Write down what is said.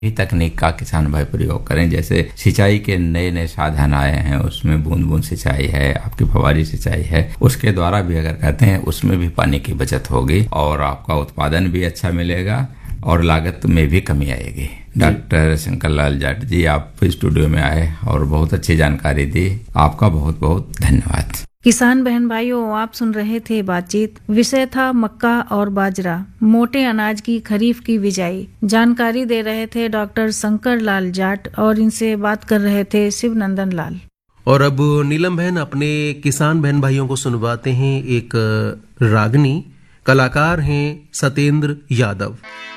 तकनीक का किसान भाई प्रयोग करें। जैसे सिंचाई के नए नए साधन आए हैं, उसमें बूंद बूंद सिंचाई है, आपकी फव्वारी सिंचाई है, उसके द्वारा भी अगर कहते हैं उसमें भी पानी की बचत होगी और आपका उत्पादन भी अच्छा मिलेगा और लागत में भी कमी आएगी। डॉक्टर शंकर लाल जाट जी, आप स्टूडियो में आए और बहुत अच्छी जानकारी दी, आपका बहुत बहुत धन्यवाद। किसान बहन भाइयों, आप सुन रहे थे बातचीत। विषय था मक्का और बाजरा, मोटे अनाज की खरीफ की बिजाई। जानकारी दे रहे थे डॉक्टर शंकर लाल जाट और इनसे बात कर रहे थे शिवनंदन लाल। और अब नीलम बहन अपने किसान बहन भाइयों को सुनवाते हैं एक रागनी। कलाकार हैं सतेंद्र यादव।